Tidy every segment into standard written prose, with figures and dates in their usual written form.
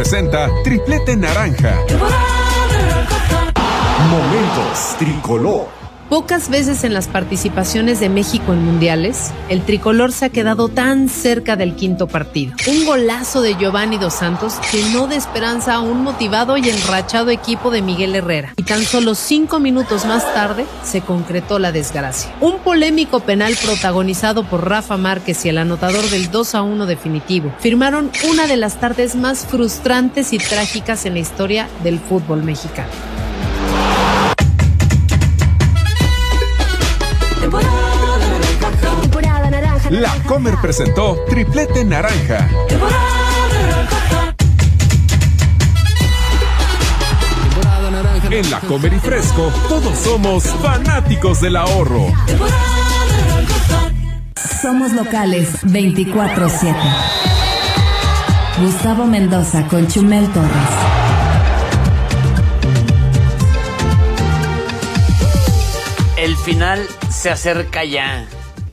presenta Triplete Naranja. Momentos Tricolor. Pocas veces en las participaciones de México en mundiales, el tricolor se ha quedado tan cerca del quinto partido. Un golazo de Giovanni Dos Santos llenó de esperanza a un motivado y enrachado equipo de Miguel Herrera. Y tan solo 5 minutos más tarde se concretó la desgracia. Un polémico penal protagonizado por Rafa Márquez y el anotador del 2-1 definitivo firmaron una de las tardes más frustrantes y trágicas en la historia del fútbol mexicano. La Comer presentó Triplete Naranja. En La Comer y Fresco, todos somos fanáticos del ahorro. Somos locales 24/7. Gustavo Mendoza con Chumel Torres. El final se acerca ya.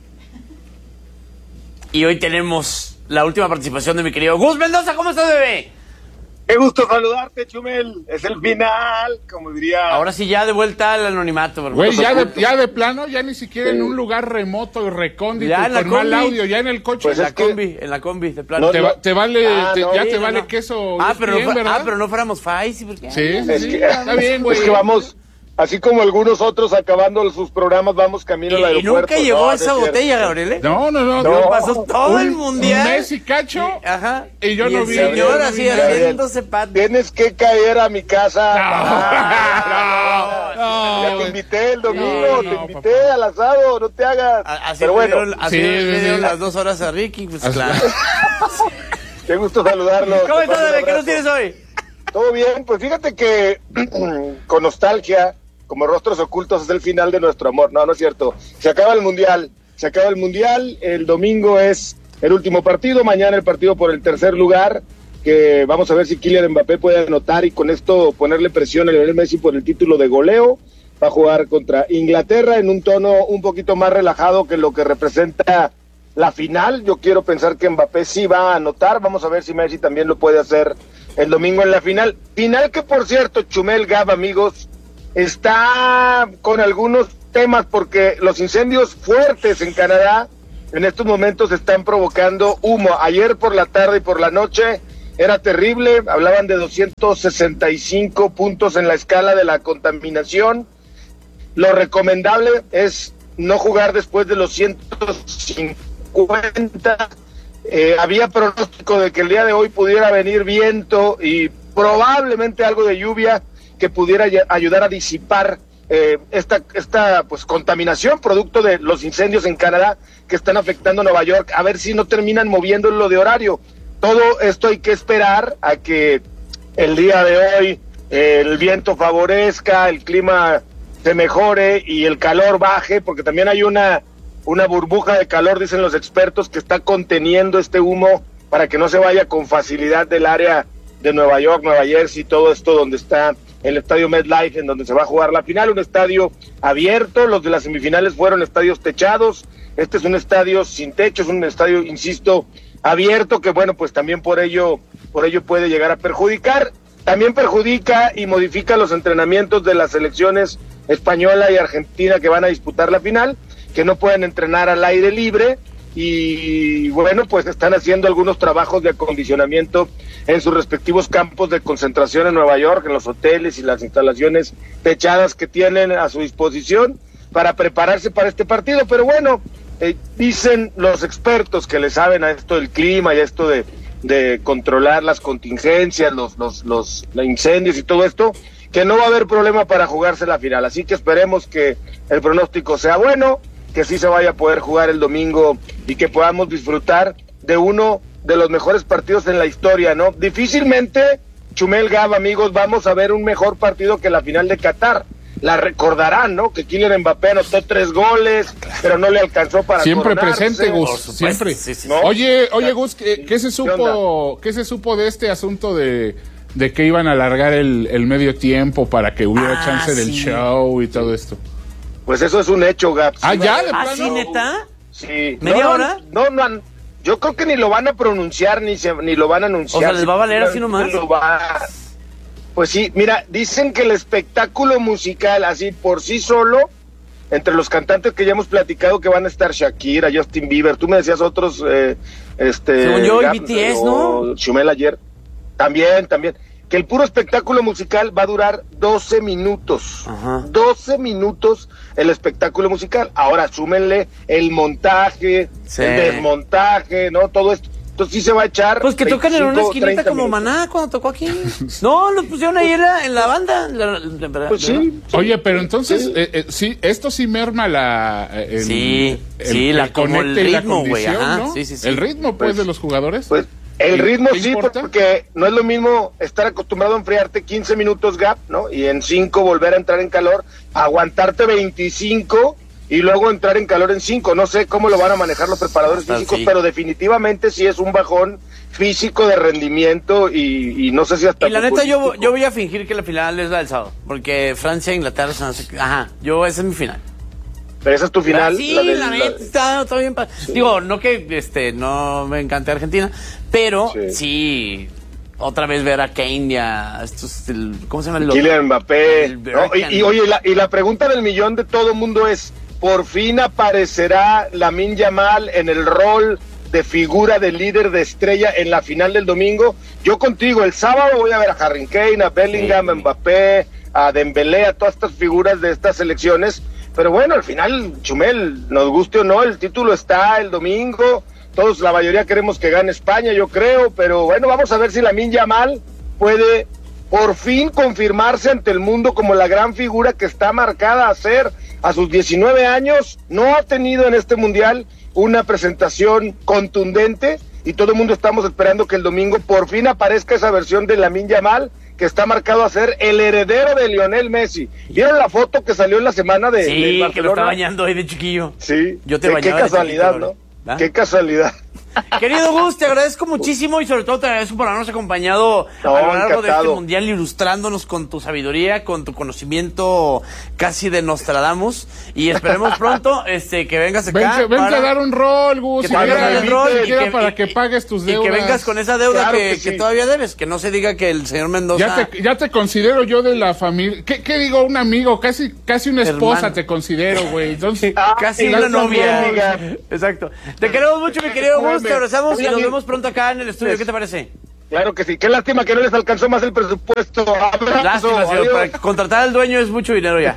Y hoy tenemos la última participación de mi querido Gus Mendoza. ¿Cómo estás, bebé? Qué gusto saludarte, Chumel. Es el final, como diría. Ahora sí, ya de vuelta al anonimato, bro. Güey, ya de plano, ya ni siquiera en un lugar remoto y recóndito, ya con mal audio, ya en el coche. Pues en la combi, de plano. Te vale queso. Pero no fuéramos Faisy, ¿por qué? Sí, está bien, güey. Es que vamos, así como algunos otros acabando sus programas, vamos camino al aeropuerto. ¿Y nunca llegó esa botella, Gabriel? No. Pasó todo el mundial. Messi cacho. Ajá. Y yo no vi. Señor, así haciéndose pat. Tienes que caer a mi casa. No. Ya te invité el domingo, te invité al asado, no te hagas. Pero bueno. Así me dieron las 2 horas a Ricky, pues claro. Qué gusto saludarlo. ¿Cómo estás, bebé? ¿Qué nos tienes hoy? Todo bien, pues fíjate que con nostalgia, como rostros ocultos, es el final de nuestro amor. No es cierto. Se acaba el mundial, el domingo es el último partido, mañana el partido por el tercer lugar, que vamos a ver si Kylian Mbappé puede anotar y con esto ponerle presión a Lionel Messi por el título de goleo. Va a jugar contra Inglaterra en un tono un poquito más relajado que lo que representa la final. Yo quiero pensar que Mbappé sí va a anotar, vamos a ver si Messi también lo puede hacer el domingo en la final. Final que, por cierto, Chumel, Gab, amigos, está con algunos temas porque los incendios fuertes en Canadá en estos momentos están provocando humo. Ayer por la tarde y por la noche era terrible, hablaban de 265 puntos en la escala de la contaminación. Lo recomendable es no jugar después de los 150. Había pronóstico de que el día de hoy pudiera venir viento y probablemente algo de lluvia que pudiera ayudar a disipar esta pues contaminación producto de los incendios en Canadá que están afectando a Nueva York, a ver si no terminan moviéndolo de horario. Todo esto hay que esperar a que el día de hoy el viento favorezca, el clima se mejore y el calor baje, porque también hay una burbuja de calor, dicen los expertos, que está conteniendo este humo para que no se vaya con facilidad del área de Nueva York, Nueva Jersey, todo esto donde está el estadio MetLife, en donde se va a jugar la final, un estadio abierto. Los de las semifinales fueron estadios techados, este es un estadio sin techo, es un estadio, insisto, abierto, que bueno, pues también por ello puede llegar a perjudicar. También perjudica y modifica los entrenamientos de las selecciones española y argentina que van a disputar la final, que no pueden entrenar al aire libre y bueno, pues están haciendo algunos trabajos de acondicionamiento en sus respectivos campos de concentración en Nueva York, en los hoteles y las instalaciones techadas que tienen a su disposición para prepararse para este partido. Pero bueno, dicen los expertos que le saben a esto del clima y a esto de controlar las contingencias, los incendios y todo esto, que no va a haber problema para jugarse la final. Así que esperemos que el pronóstico sea bueno, que sí se vaya a poder jugar el domingo y que podamos disfrutar de uno de los mejores partidos en la historia, ¿no? Difícilmente, Chumel, Gab, amigos, vamos a ver un mejor partido que la final de Qatar. La recordarán, ¿no? Que Kylian Mbappé anotó 3 goles, pero no le alcanzó para siempre coronarse. Presente, Gus, siempre. Sí. ¿No? Oye, Gus, ¿qué se supo de este asunto de que iban a alargar el medio tiempo para que hubiera chance del show y todo esto? Pues eso es un hecho, Gab. ¿Ya? ¿De ¿Ah, plano? sí, neta? Sí. ¿Media hora? Yo creo que ni lo van a pronunciar ni lo van a anunciar. O sea, ¿les va a valer así nomás? Pues sí, mira, dicen que el espectáculo musical, así por sí solo, entre los cantantes que ya hemos platicado, que van a estar Shakira, Justin Bieber, tú me decías otros, según yo, y BTS, ¿no? Chumel ayer, también, que el puro espectáculo musical va a durar 12 minutos. Ajá. 12 minutos el espectáculo musical. Ahora, súmenle el montaje, el desmontaje, ¿no? Todo esto. Entonces sí se va a echar. Pues que tocan en una esquinita como Maná cuando tocó aquí. No, los pusieron ahí en la banda. Pues sí. Oye, pero entonces, sí, esto sí merma la. Como el ritmo, güey. ¿no? Sí. El ritmo, pues, de los jugadores. Pues el ritmo sí, importa? Porque no es lo mismo estar acostumbrado a enfriarte 15 minutos gap, ¿no? Y en 5 volver a entrar en calor, aguantarte 25 y luego entrar en calor en 5. No sé cómo lo van a manejar los preparadores físicos, pero definitivamente sí es un bajón físico de rendimiento y no sé si hasta... Y la neta yo voy a fingir que la final es la del sábado, porque Francia e Inglaterra esa es mi final. ¿Pero esa es tu final? Sí, la neta, está bien. Sí. Digo, no que no me encante Argentina, pero sí otra vez ver a Kane y a estos, ¿cómo se llama? Kylian Mbappé. Y oye, la pregunta del millón de todo el mundo es, ¿por fin aparecerá Lamine Yamal en el rol de figura de líder de estrella en la final del domingo? Yo contigo, el sábado voy a ver a Harry Kane, a Bellingham, a Mbappé, a Dembélé, a todas estas figuras de estas selecciones. Pero bueno, al final, Chumel, nos guste o no, el título está el domingo. Todos, la mayoría queremos que gane España, yo creo. Pero bueno, vamos a ver si Lamine Yamal puede por fin confirmarse ante el mundo como la gran figura que está marcada a ser. A sus 19 años, no ha tenido en este mundial una presentación contundente. Y todo el mundo estamos esperando que el domingo por fin aparezca esa versión de Lamine Yamal, que está marcado a ser el heredero de Lionel Messi. ¿Vieron la foto que salió en la semana de Barcelona? Que lo está bañando ahí de chiquillo. Sí. Yo te bañaba. Qué casualidad, ¿no? ¿Ah? Qué casualidad. Querido Gus, te agradezco muchísimo y sobre todo te agradezco por habernos acompañado a lo largo de este mundial, ilustrándonos con tu sabiduría, con tu conocimiento casi de Nostradamus, y esperemos pronto que vengas acá. Vente a dar un rol, Gus, para que pagues tus deudas. Y que vengas con esa deuda que todavía debes, que no se diga que el señor Mendoza... Ya te considero yo de la familia, ¿qué digo? Un amigo, casi una esposa. Hermano. Te considero, güey. Entonces, casi una novia. Exacto. Te queremos mucho, mi querido Gus. Te abrazamos y nos vemos pronto acá en el estudio. ¿Qué te parece? Claro que sí. Qué lástima que no les alcanzó más el presupuesto. Lástima, señor. Para contratar al dueño es mucho dinero ya.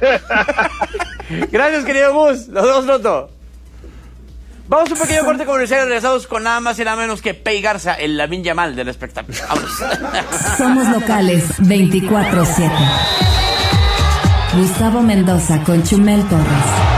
Gracias, querido Gus. Nos vemos pronto. Vamos a un pequeño corte comercial, regresados con nada más y nada menos que Pei Garza, el Lamine Yamal del espectáculo. Vamos. Somos locales 24/7. Gustavo Mendoza con Chumel Torres.